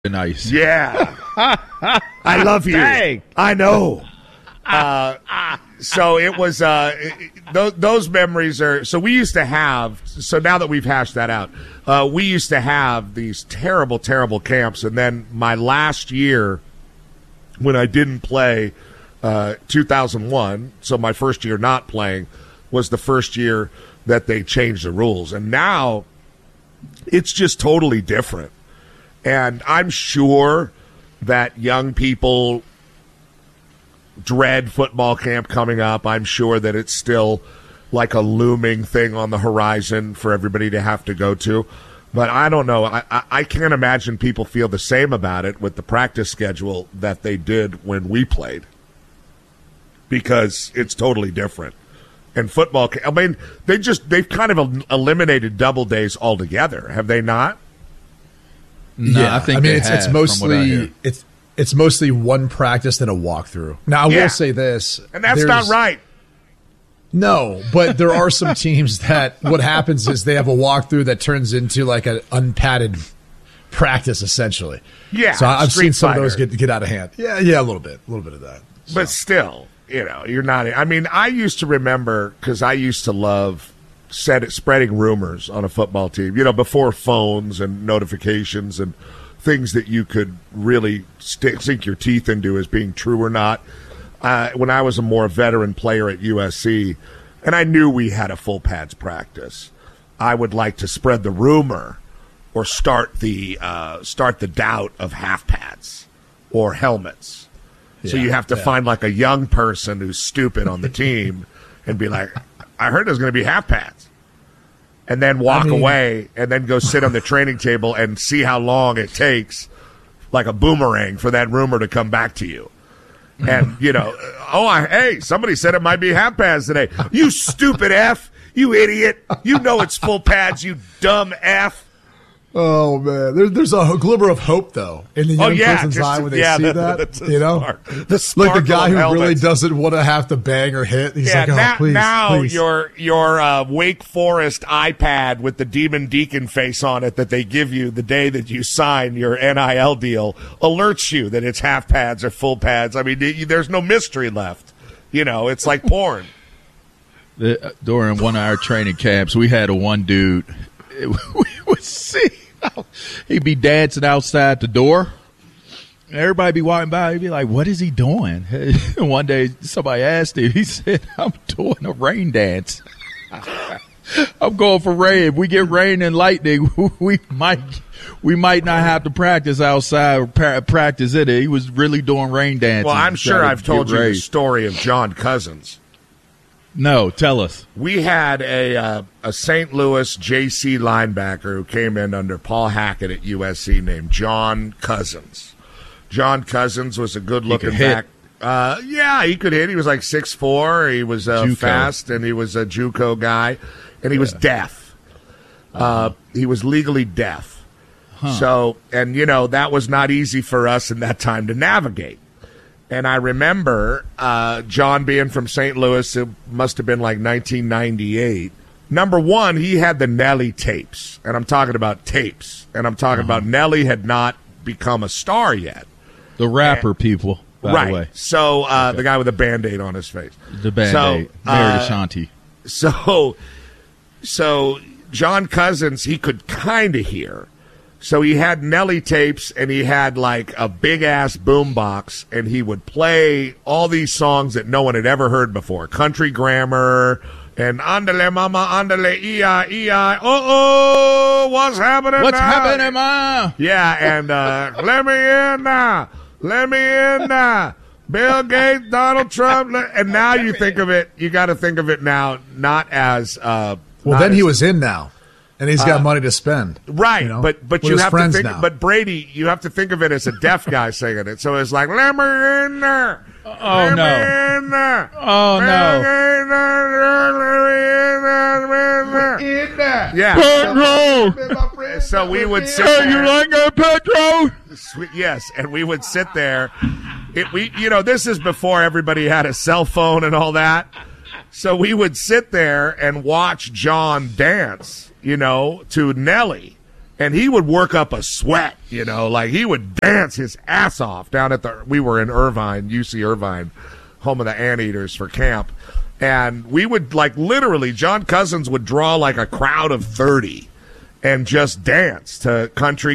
Nice. Yeah. I love you. Dang. I know. So it was those memories are. So we used to have. So now that we've hashed that out, we used to have these terrible, terrible camps. And then my last year, when I didn't play, 2001. So my first year not playing was the first year that they changed the rules, and now it's just totally different. And I'm sure that young people dread football camp coming up. I'm sure that it's still like a looming thing on the horizon for everybody to have to go to. But I don't know. I can't imagine people feel the same about it with the practice schedule that they did when we played, because it's totally different. And football, I mean, they've kind of eliminated double days altogether, have they not? No, yeah, I think it's mostly one practice and a walkthrough. Now I will say this, and that's not right. No, but there are some teams that what happens is they have a walkthrough that turns into like an unpadded practice essentially. Yeah, so I've seen some Fighter. of those get out of hand. Yeah, a little bit of that. So. But still, you're not. I mean, I used to remember because I used to love spreading rumors on a football team, before phones and notifications and things that you could really sink your teeth into as being true or not. When I was a more veteran player at USC, and I knew we had a full pads practice, I would like to spread the rumor or start the doubt of half pads or helmets. So you have to find like a young person who's stupid on the team and be like, I heard there's going to be half pads. And then walk away and then go sit on the training table and see how long it takes, like a boomerang, for that rumor to come back to you. And, hey, somebody said it might be half pads today. You stupid F. You idiot. You know it's full pads, you dumb F. Oh, man. There's a glimmer of hope, though, in the young person's eye when they see that. Like the guy who really doesn't want to have to bang or hit. He's like, please. Your Wake Forest iPad with the Demon Deacon face on it that they give you the day that you sign your NIL deal alerts you that it's half pads or full pads. I mean, there's no mystery left. It's like porn. During one of our training camps, we had one dude. We would see he'd be dancing outside the door. Everybody be walking by. He'd be like, "What is he doing?" One day, somebody asked him. He said, "I'm doing a rain dance. I'm going for rain. If we get rain and lightning, we might not have to practice outside or practice in it." He was really doing rain dancing. Well, I'm sure I've told you the story of John Cousins. No, tell us. We had a St. Louis JC linebacker who came in under Paul Hackett at USC named John Cousins. John Cousins was a good-looking back. He could hit. He was like 6'4". He was fast, and he was a JUCO guy, and he was deaf. He was legally deaf. Huh. So, and, that was not easy for us in that time to navigate. And I remember John being from St. Louis. It must have been like 1998. Number one, he had the Nelly tapes. And I'm talking about tapes. And I'm talking about Nelly had not become a star yet. The rapper people, by the way. So the guy with the Band-Aid on his face. The Band-Aid. Meredith Shanti. So John Cousins, he could kind of hear. So he had Nelly tapes, and he had like a big-ass boombox, and he would play all these songs that no one had ever heard before. Country Grammar, and Andale Mama, Andale E-I, E-I, oh, what's happening What's now? happening, Ma? Yeah, and let me in now. Let me in now. Bill Gates, Donald Trump. And now you think of it, you got to think of it now, not as... he was in now. And he's got money to spend. Right, but you have to think. Now. But Brady, you have to think of it as a deaf guy singing it. So it's like, let me in there. Oh, let no. me in there. Oh, no. In there. Yeah. So we would sit there. You like that, Pedro? Yes, and we would sit there. This is before everybody had a cell phone and all that. So we would sit there and watch John dance, to Nelly. And he would work up a sweat, like he would dance his ass off down at we were in Irvine, UC Irvine, home of the Anteaters for camp. And we would literally, John Cousins would draw like a crowd of 30 and just dance to country